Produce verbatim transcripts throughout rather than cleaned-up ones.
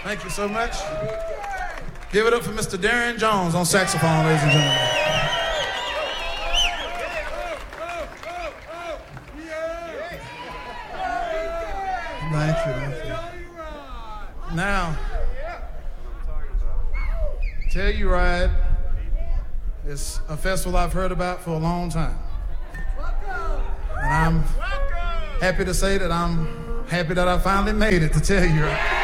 Thank you so much. Give it up for Mister Darren Jones on saxophone, ladies and gentlemen. Thank you, thank you. Now, Telluride is a festival I've heard about for a long time. And I'm happy to say that I'm happy that I finally made it to Telluride.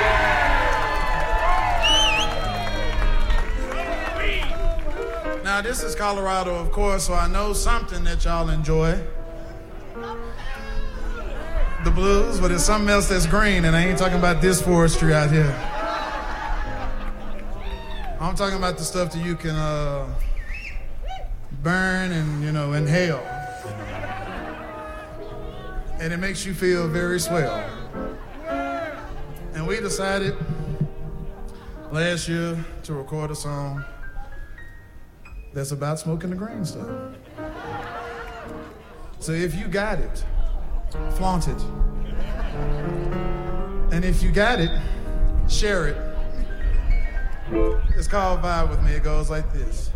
Now, this is Colorado, of course, so I know something that y'all enjoy. The blues, but it's something else that's green, and I ain't talking about this forestry out here. I'm talking about the stuff that you can uh, burn and, you know, inhale. And it makes you feel very swell. And we decided last year to record a song that's about smoking the green stuff. So if you got it, flaunt it. And if you got it, share it. It's called Vibe With Me. It goes like this.